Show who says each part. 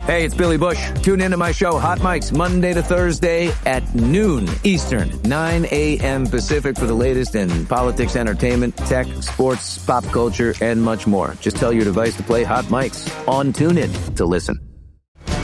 Speaker 1: Hey, it's Billy Bush. Tune into my show, Hot Mics, Monday to Thursday at noon Eastern, 9 a.m. Pacific for the latest in politics, entertainment, tech, sports, pop culture, and much more. Just tell your device to play Hot Mics on TuneIn to listen.